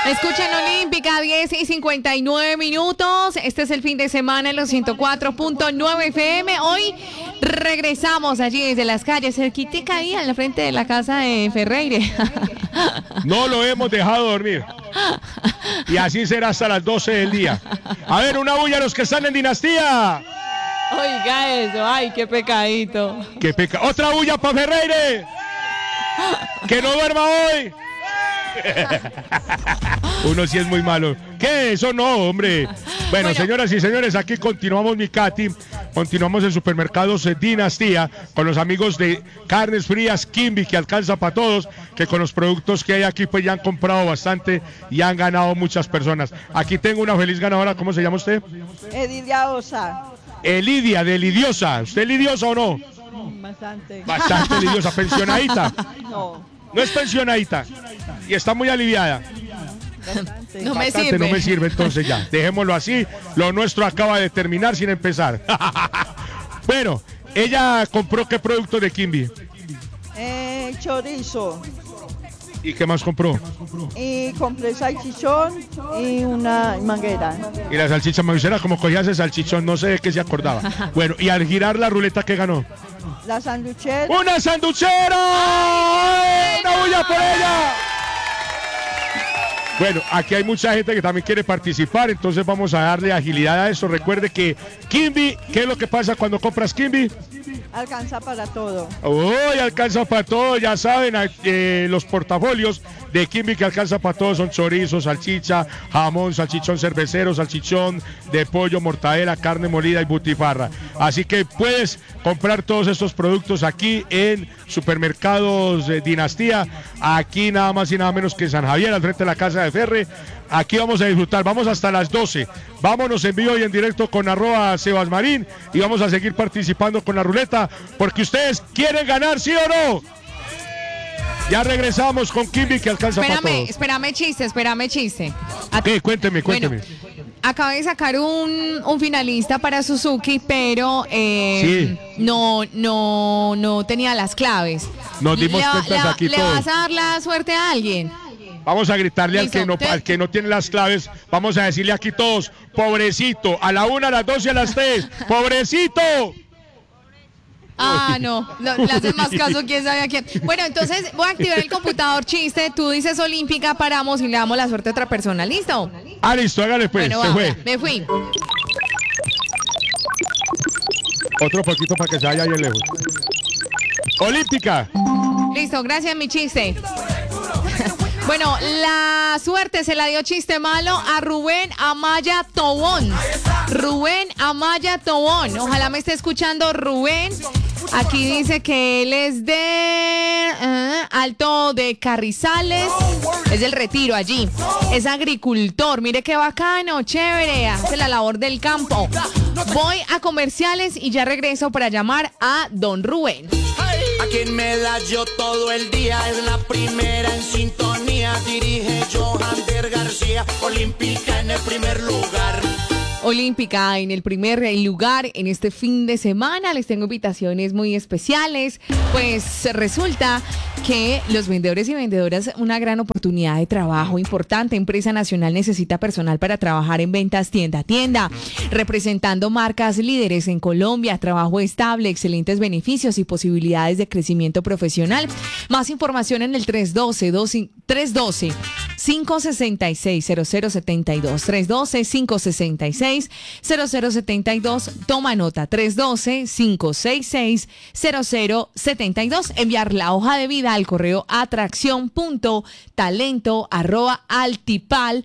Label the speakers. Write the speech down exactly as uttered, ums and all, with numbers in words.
Speaker 1: Escuchan Olímpica, diez y cincuenta y nueve minutos. Este es el fin de semana en los ciento cuatro punto nueve F M. Hoy regresamos allí desde las calles, cerquitica ahí en la frente de la casa de Ferreire.
Speaker 2: No lo hemos dejado dormir. Y así será hasta las doce del día. A ver, una bulla a los que están en Dinastía.
Speaker 1: Oiga eso, ay, qué pecadito.
Speaker 2: Qué peca. Otra bulla para Ferreire. Que no duerma hoy. Uno sí es muy malo. ¿Qué? Eso no, hombre. Bueno, bueno, señoras y señores, aquí continuamos mi Katy. Continuamos en Supermercados Dinastía con los amigos de Carnes Frías Kimby, que alcanza para todos, que con los productos que hay aquí pues ya han comprado bastante y han ganado muchas personas. Aquí tengo una feliz ganadora. ¿Cómo se llama usted?
Speaker 3: Edilia Osa.
Speaker 2: Elidia, de Lidiosa. ¿Usted es lidiosa o no?
Speaker 3: Bastante.
Speaker 2: Bastante lidiosa. ¿Pensionadita?
Speaker 3: No.
Speaker 2: No es pensionadita. Y está muy aliviada.
Speaker 3: Bastante.
Speaker 1: No me
Speaker 2: Bastante,
Speaker 1: sirve.
Speaker 2: no me sirve, entonces ya. Dejémoslo así. Lo nuestro acaba de terminar sin empezar. Bueno, ella compró ¿qué producto de Kimby?
Speaker 3: Eh, chorizo.
Speaker 2: ¿Y qué más compró?
Speaker 3: Y compré salchichón y una manguera.
Speaker 2: Y la salchicha maicera, como cogía ese salchichón, no sé de qué se acordaba. Bueno, y al girar la ruleta, ¿qué ganó?
Speaker 3: La sanduchera.
Speaker 2: ¡Una sanduchera! ¡Una bulla por ella! Bueno, aquí hay mucha gente que también quiere participar, entonces vamos a darle agilidad a eso. Recuerde que Kimby, ¿qué es lo que pasa cuando compras Kimby?
Speaker 3: Alcanza para todo.
Speaker 2: Uy, alcanza para todo, ya saben, eh, los portafolios de Kimby que alcanza para todo son chorizo, salchicha, jamón, salchichón cervecero, salchichón de pollo, mortadela, carne molida y butifarra. Así que puedes comprar todos estos productos aquí en Supermercados eh, Dinastía, aquí nada más y nada menos que en San Javier, al frente de la casa de Ferre. Aquí vamos a disfrutar, vamos hasta las doce. Vámonos en vivo y en directo con arroba Sebas Marín y vamos a seguir participando con la ruleta porque ustedes quieren ganar, ¿sí o no? Ya regresamos con Kimby que alcanza para
Speaker 1: Espérame,
Speaker 2: todos.
Speaker 1: espérame chiste, espérame chiste.
Speaker 2: ¿Qué? Cuénteme, cuénteme.
Speaker 1: Bueno, acabo de sacar un, un finalista para Suzuki, pero eh,
Speaker 2: Sí.
Speaker 1: no, no, no tenía las claves.
Speaker 2: Nos dimos
Speaker 1: ¿Le,
Speaker 2: cuentas
Speaker 1: le-
Speaker 2: aquí
Speaker 1: ¿Le
Speaker 2: todos.
Speaker 1: vas a dar la suerte a alguien?
Speaker 2: Vamos a gritarle al
Speaker 1: Listo,
Speaker 2: que, no,
Speaker 1: te-
Speaker 2: al que no tiene las claves. Vamos a decirle aquí todos, pobrecito, a la una, a las dos y a las tres. ¡Pobrecito!
Speaker 1: Ah, no, no, le hacen más caso, quién sabe a quién. Bueno, entonces voy a activar el computador chiste, tú dices Olímpica, paramos y le damos la suerte a otra persona, ¿listo?
Speaker 2: Ah, listo, hágale pues,
Speaker 1: Bueno,
Speaker 2: se
Speaker 1: va,
Speaker 2: fue.
Speaker 1: me fui.
Speaker 2: Otro poquito para que se vaya bien lejos. Olímpica.
Speaker 1: Listo, gracias, mi chiste. Bueno, la suerte se la dio chiste malo a Rubén Amaya Tobón. Rubén Amaya Tobón. Ojalá me esté escuchando Rubén. Aquí dice que él es de eh, Alto de Carrizales. Es del Retiro allí. Es agricultor. Mire qué bacano, chévere. Hace la labor del campo. Voy a comerciales y ya regreso para llamar a don Rubén.
Speaker 4: Aquí en Medallo todo el día es la primera en sintonía. Dirige Johander García, Olímpica en el primer lugar.
Speaker 1: Olímpica en el primer lugar en este fin de semana. Les tengo invitaciones muy especiales. Pues resulta que los vendedores y vendedoras, una gran oportunidad de trabajo importante. Empresa Nacional necesita personal para trabajar en ventas tienda a tienda, representando marcas líderes en Colombia, trabajo estable, excelentes beneficios y posibilidades de crecimiento profesional. Más información en el tres uno dos, cinco seis seis, cero cero siete dos, tres uno dos, cinco seis seis, cero cero siete dos. Toma nota, tres uno dos, cinco seis seis, cero cero siete dos. Enviar la hoja de vida al correo atracción punto talento arroba altipal